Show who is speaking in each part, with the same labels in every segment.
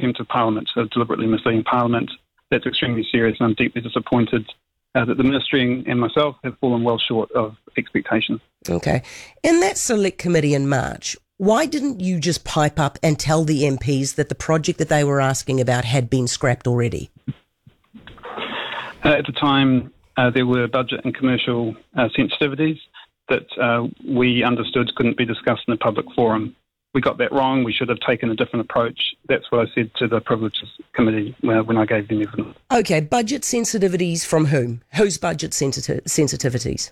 Speaker 1: contempt of Parliament, so deliberately misleading Parliament. That's extremely serious, and I'm deeply disappointed that the Ministry and myself have fallen well short of expectations.
Speaker 2: Okay. In that select committee in March, why didn't you just pipe up and tell the MPs that the project that they were asking about had been scrapped already?
Speaker 1: At the time, there were budget and commercial sensitivities that we understood couldn't be discussed in a public forum. We got that wrong. We should have taken a different approach. That's what I said to the Privileges Committee when I gave them evidence.
Speaker 2: Okay, budget sensitivities from whom? Whose budget sensitivities?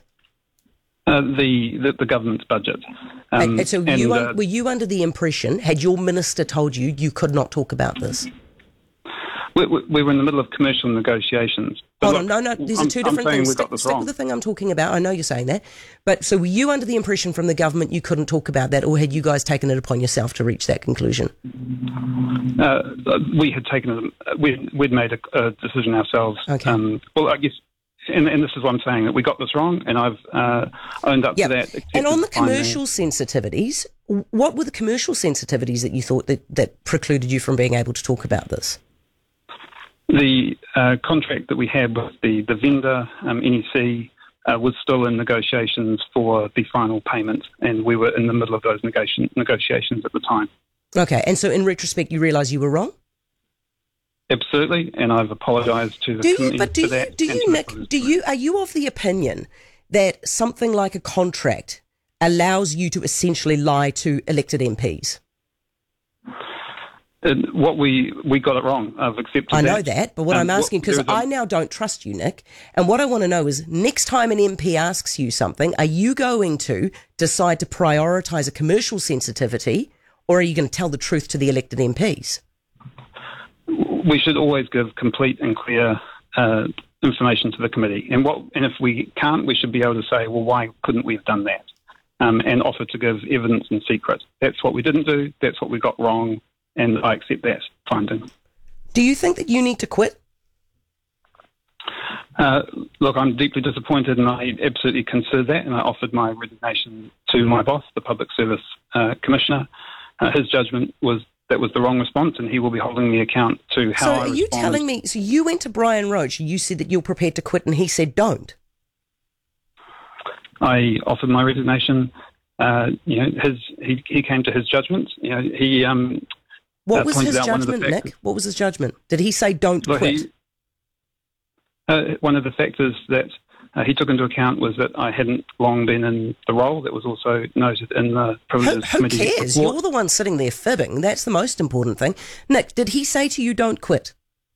Speaker 1: The government's budget.
Speaker 2: So were you under the impression, had your minister told you you could not talk about this?
Speaker 1: We were in the middle of commercial negotiations.
Speaker 2: Hold on, no, these are two different things. Stick with the thing I'm talking about. I know you're saying that. But so were you under the impression from the government you couldn't talk about that, or had you guys taken it upon yourself to reach that conclusion?
Speaker 1: We had taken it, we'd made a decision ourselves.
Speaker 2: Okay.
Speaker 1: Well, I guess, and this is what I'm saying, that we got this wrong, and I've owned up to that.
Speaker 2: And on the commercial sensitivities, what were the commercial sensitivities that you thought that precluded you from being able to talk about this?
Speaker 1: The contract that we had with the vendor, NEC, was still in negotiations for the final payment, and we were in the middle of those negotiations at the time.
Speaker 2: Okay, and so in retrospect, you realise you were wrong?
Speaker 1: Absolutely, and I've apologised to the committee for that.
Speaker 2: Nick, are you of the opinion that something like a contract allows you to essentially lie to elected MPs?
Speaker 1: What we got it wrong. I've accepted that.
Speaker 2: I know that, but what I'm asking, because I now don't trust you, Nick, and what I want to know is, next time an MP asks you something, are you going to decide to prioritise a commercial sensitivity, or are you going to tell the truth to the elected MPs?
Speaker 1: We should always give complete and clear information to the committee, and if we can't, we should be able to say, well, why couldn't we have done that, and offer to give evidence in secret. That's what we didn't do. That's what we got wrong. And I accept that finding.
Speaker 2: Do you think that you need to quit?
Speaker 1: Look, I'm deeply disappointed, and I absolutely considered that, and I offered my resignation to my boss, the Public Service Commissioner. His judgment was that was the wrong response, and he will be holding me account to how I respond. So are you telling me,
Speaker 2: so you went to Brian Roche, you said that you're prepared to quit, and he said don't?
Speaker 1: I offered my resignation. He came to his judgment.
Speaker 2: What was his judgment, Nick? What was his judgment? Did he say don't quit?
Speaker 1: One of the factors that he took into account was that I hadn't long been in the role. That was also noted in the Privileges Committee.
Speaker 2: Who cares? You're the one sitting there fibbing. That's the most important thing. Nick, did he say to you don't quit?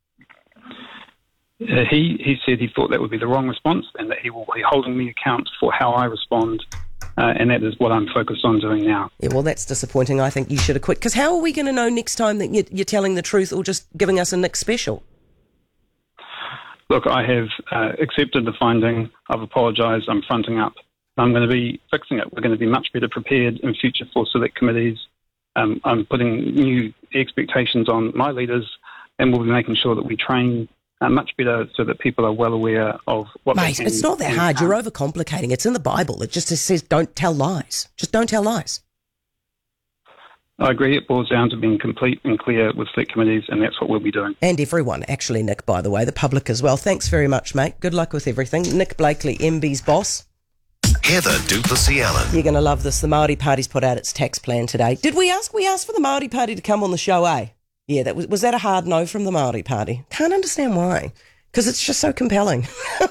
Speaker 1: He said he thought that would be the wrong response, and that he will be holding me account for how I respond. And that is what I'm focused on doing now. Yeah,
Speaker 2: well, that's disappointing. I think you should have quit. Because how are we going to know next time that you're telling the truth, or just giving us a Nick special?
Speaker 1: Look, I have accepted the finding. I've apologised. I'm fronting up. I'm going to be fixing it. We're going to be much better prepared in future for select committees. I'm putting new expectations on my leaders, and we'll be making sure that we train much better so that people are well aware of what they can. Mate,
Speaker 2: it's not that hard. You're overcomplicating. It's in the Bible. It just says don't tell lies. Just don't tell lies.
Speaker 1: I agree. It boils down to being complete and clear with select committees, and that's what we'll be doing.
Speaker 2: And everyone, actually, Nick, by the way, the public as well. Thanks very much, mate. Good luck with everything. Nick Blakely, MB's boss.
Speaker 3: Heather du Plessis-Allen.
Speaker 2: You're going to love this. The Māori Party's put out its tax plan today. Did we ask? We asked for the Māori Party to come on the show, eh? Yeah, that was that a hard no from the Māori Party? Can't understand why. Because it's just so compelling.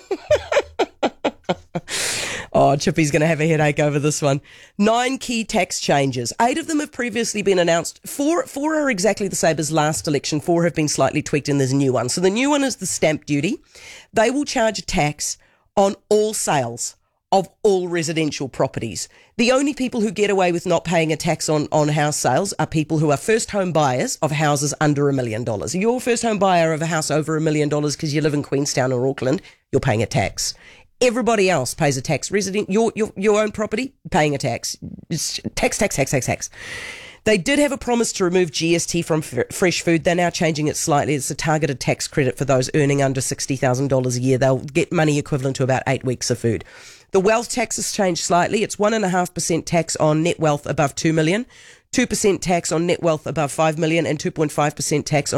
Speaker 2: Oh, Chippy's going to have a headache over this one. 9 key tax changes. 8 of them have previously been announced. Four are exactly the same as last election. 4 have been slightly tweaked, and there's a new one. So the new one is the stamp duty. They will charge a tax on all sales of all residential properties. The only people who get away with not paying a tax on house sales are people who are first home buyers of houses under $1 million. If you're a first home buyer of a house over $1 million because you live in Queenstown or Auckland, you're paying a tax. Everybody else pays a tax. Your own property, paying a tax. It's tax. They did have a promise to remove GST from fresh food. They're now changing it slightly. It's a targeted tax credit for those earning under $60,000 a year. They'll get money equivalent to about 8 weeks of food. The wealth tax has changed slightly. It's 1.5% tax on net wealth above $2 million, 2% tax on net wealth above $5 million, and 2.5% tax on